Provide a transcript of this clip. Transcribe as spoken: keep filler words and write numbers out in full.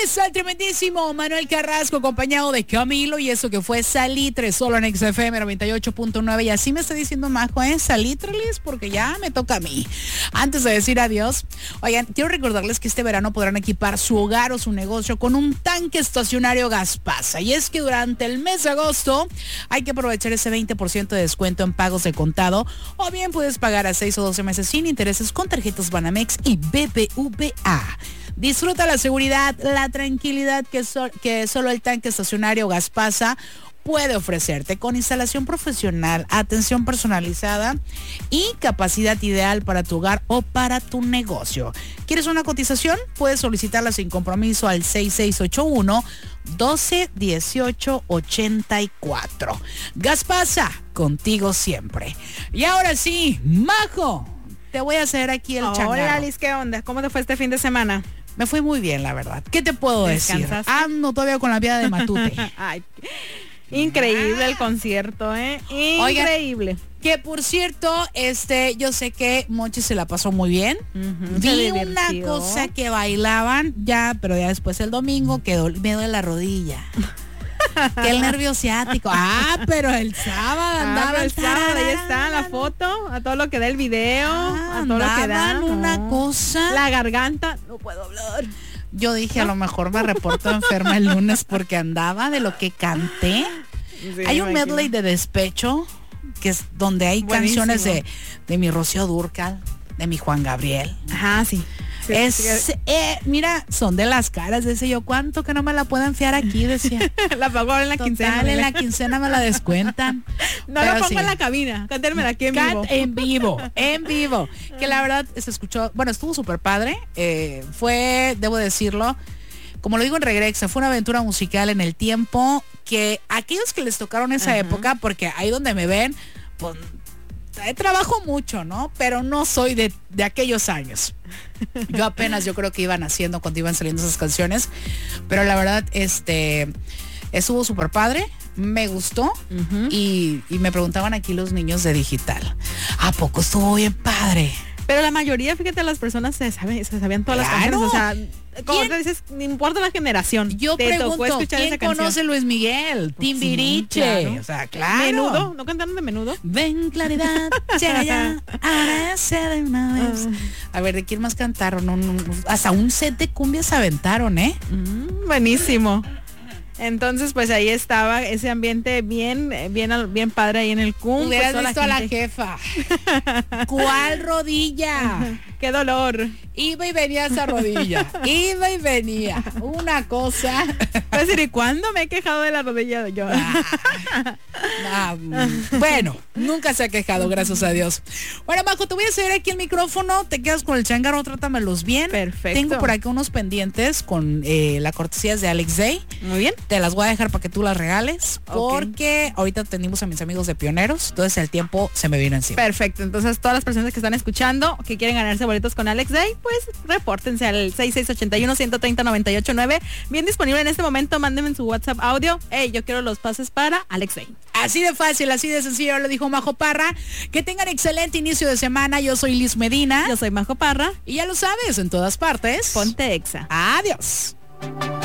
está el tremendísimo Manuel Carrasco acompañado de Camilo y eso que fue Salitre solo en X F M noventa y ocho punto nueve y así me está diciendo Majo, ¿eh? Salitrelis porque ya me toca a mí. Antes de decir adiós, oigan, quiero recordarles que este verano podrán equipar su hogar o su negocio con un tanque estacionario Gaspasa y es que durante el mes de agosto hay que aprovechar ese veinte por ciento de descuento en pagos de contado o bien puedes pagar a seis o doce meses sin intereses con tarjetas Banamex y B B V A. Disfruta la seguridad, la tranquilidad que, so- que solo el tanque estacionario Gaspasa puede ofrecerte con instalación profesional, atención personalizada y capacidad ideal para tu hogar o para tu negocio. ¿Quieres una cotización? Puedes solicitarla sin compromiso al seis seis ocho uno, doce, dieciocho, ochenta y cuatro. Gaspasa, contigo siempre. Y ahora sí, Majo, te voy a hacer aquí el changarro. Hola Liz, ¿qué onda? ¿Cómo te fue este fin de semana? Me fue muy bien, la verdad. ¿Qué te puedo decir? Ando todavía con la vida de Matute. Ay, increíble el concierto, ¿eh? Increíble. Oigan, que por cierto, este, yo sé que Mochi se la pasó muy bien. Uh-huh, Vi una cosa que bailaban ya, pero ya después el domingo quedó me duele la rodilla. Que el nervio ciático. Ah, pero el sábado andaba ah, el sábado, ahí está la foto, a todo lo que da el video, ah, a todo lo que da. Una no. cosa. La garganta, no puedo hablar. Yo dije, ¿no? A lo mejor me reporto enferma el lunes porque andaba de lo que canté. Sí, hay un imagino. medley de despecho, que es donde hay Buenísimo. canciones de, de mi Rocío Dúrcal, de mi Juan Gabriel. Ajá, sí. Sí, es, sí. Eh, mira, son de las caras, decía yo, ¿cuánto que no me la pueden fiar aquí? Decía. La pago en la Total, quincena. en la quincena me la descuentan. No la pongo sí. en la cabina, cántérmela aquí en Cat vivo. En vivo, en vivo. Que la verdad se escuchó, bueno, estuvo súper padre. Eh, fue, debo decirlo, como lo digo en Regrexa, fue una aventura musical en el tiempo que aquellos que les tocaron esa uh-huh. época, porque ahí donde me ven, pues trabajo mucho, ¿no? Pero no soy de, de aquellos años. Yo apenas, yo creo que iban haciendo cuando iban saliendo esas canciones. Pero la verdad, este, estuvo súper padre. Me gustó. Uh-huh. y, y me preguntaban aquí los niños de digital, ¿a poco estuvo bien padre? Pero la mayoría, fíjate, las personas se saben, se sabían todas claro. las canciones. O sea, como te dices, no importa la generación. Yo te pregunto, tocó escuchar ¿quién esa canción? conoce Luis Miguel? Timbiriche. Sí, claro. O sea, claro. Menudo, ¿no cantaron de Menudo? Ven claridad, llega ya, amanece de una vez. A ver, ¿de quién más cantaron? No, no, hasta un set de cumbias aventaron, ¿eh? Mm, buenísimo. Entonces, pues ahí estaba ese ambiente bien, bien, bien padre ahí en el C U M. Hubieras pues, visto a la jefa. ¿Cuál rodilla? Qué dolor. Iba y venía esa rodilla. Iba y venía. Una cosa. Pues, ¿y cuándo me he quejado de la rodilla yo? Ah, ah, bueno, nunca se ha quejado, gracias a Dios. Bueno, Majo, te voy a ceder aquí el micrófono. Te quedas con el changarro, trátamelos bien. Perfecto. Tengo por aquí unos pendientes con eh, la cortesía de Alex Day. Muy bien. Te las voy a dejar para que tú las regales, okay. porque ahorita tenemos a mis amigos de Pioneros, entonces el tiempo se me vino encima. Perfecto, entonces todas las personas que están escuchando, que quieren ganarse boletos con Alex Day, pues repórtense al seis seis ocho uno, uno tres cero, nueve ocho nueve. Bien disponible en este momento, mándenme en su WhatsApp audio. Hey, yo quiero los pases para Alex Day. Así de fácil, así de sencillo, lo dijo Majo Parra. Que tengan excelente inicio de semana. Yo soy Liz Medina. Yo soy Majo Parra. Y ya lo sabes, en todas partes. Ponte Exa. Adiós.